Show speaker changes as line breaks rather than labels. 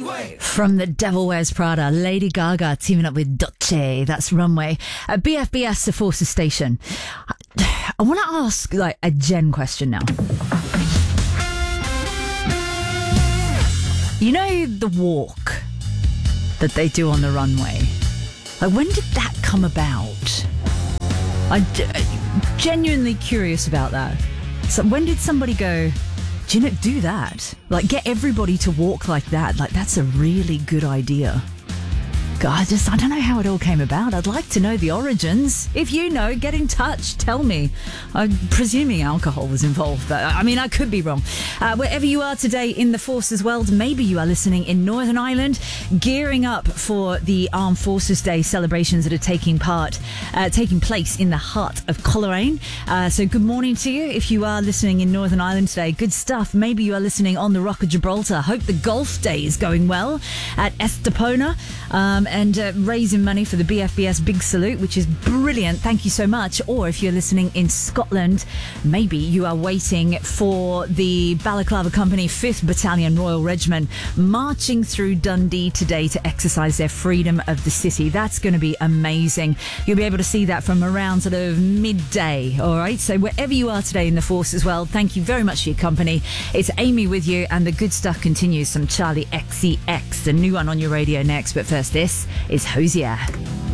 Runway.
From The Devil Wears Prada, Lady Gaga teaming up with Dolce. That's Runway. At BFBS, the Forces Station. I want to ask like a Jen question now. You know the walk that they do on the runway? Like, when did that come about? I'm genuinely curious about that. So when did somebody go, do you know, do that? Like, get everybody to walk like that. Like, that's a really good idea. God, I don't know how it all came about. I'd like to know the origins. If you know, get in touch. Tell me. I'm presuming alcohol was involved, but I mean, I could be wrong. Wherever you are today in the Forces world, maybe you are listening in Northern Ireland, gearing up for the Armed Forces Day celebrations that are taking place in the heart of Coleraine. So good morning to you. If you are listening in Northern Ireland today, good stuff. Maybe you are listening on the Rock of Gibraltar. Hope the golf day is going well at Estepona. And raising money for the BFBS Big Salute, which is brilliant. Thank you so much. Or if you're listening in Scotland, maybe you are waiting for the Balaclava Company 5th Battalion Royal Regiment marching through Dundee today to exercise their freedom of the city. That's going to be amazing. You'll be able to see that from around sort of midday. All right. So wherever you are today in the Force as well, thank you very much for your company. It's Amy with you, and the good stuff continues. Some Charlie XCX, the new one on your radio next. But first, this is Hosier.